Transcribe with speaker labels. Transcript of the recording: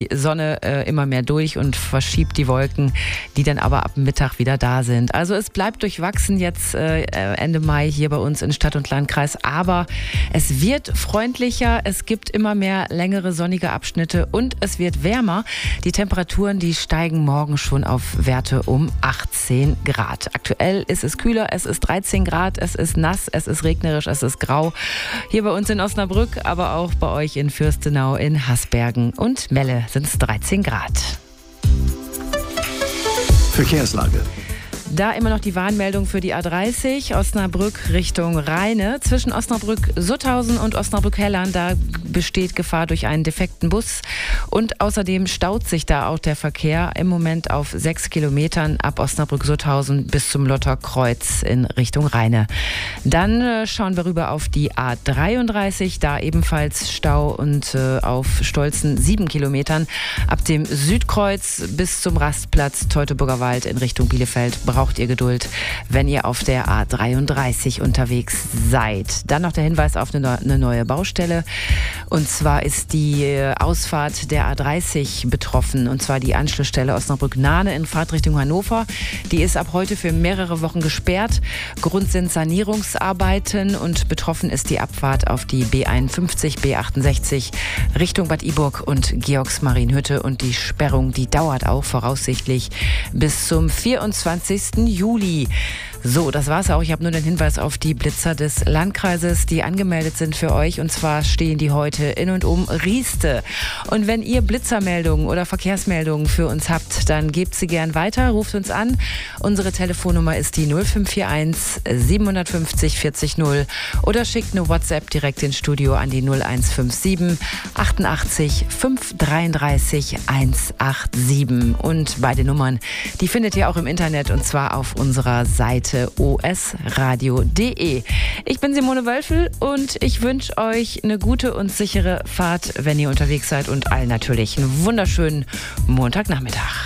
Speaker 1: Sonne immer mehr durch und verschiebt die Wolken, die dann aber ab Mittag wieder da sind. Also es bleibt durchwachsen jetzt Ende Mai hier bei uns in Stadt und Landkreis, aber es wird freundlicher, es gibt immer mehr längere sonnige Abschnitte und es wird wärmer. Die Temperaturen, die steigen morgen schon auf Werte um 18 Grad. Aktuell ist es kühler, es ist 13 Grad, es ist nass, es ist regnerisch, es ist grau. Hier bei uns in Osnabrück, aber auch bei euch in Fürstenau, in Hasbergen und Melle sind es 13 Grad.
Speaker 2: Verkehrslage.
Speaker 1: Da immer noch die Warnmeldung für die A30 Osnabrück Richtung Rheine. Zwischen Osnabrück-Sutthausen und Osnabrück-Hellern, da besteht Gefahr durch einen defekten Bus. Und außerdem staut sich da auch der Verkehr im Moment auf 6 Kilometern ab Osnabrück-Sutthausen bis zum Lotterkreuz in Richtung Rheine. Dann schauen wir rüber auf die A33, da ebenfalls Stau und auf stolzen 7 Kilometern ab dem Südkreuz bis zum Rastplatz Teutoburger Wald in Richtung Bielefeld. Braucht ihr Geduld, wenn ihr auf der A33 unterwegs seid. Dann noch der Hinweis auf eine neue Baustelle. Und zwar ist die Ausfahrt der A30 betroffen. Und zwar die Anschlussstelle Osnabrück-Nahne in Fahrtrichtung Hannover. Die ist ab heute für mehrere Wochen gesperrt. Grund sind Sanierungsarbeiten und betroffen ist die Abfahrt auf die B51, B68 Richtung Bad Iburg und Georgsmarienhütte. Und die Sperrung, die dauert auch voraussichtlich bis zum 24. Juli. So, das war's auch. Ich habe nur den Hinweis auf die Blitzer des Landkreises, die angemeldet sind für euch. Und zwar stehen die heute in und um Rieste. Und wenn ihr Blitzermeldungen oder Verkehrsmeldungen für uns habt, dann gebt sie gern weiter, ruft uns an. Unsere Telefonnummer ist die 0541 750 40 0 oder schickt eine WhatsApp direkt ins Studio an die 0157 88 533 187. Und beide Nummern, die findet ihr auch im Internet und zwar auf unserer Seite osradio.de. Ich bin Simone Wölfel und ich wünsche euch eine gute und sichere Fahrt, wenn ihr unterwegs seid und allen natürlich einen wunderschönen Montagnachmittag.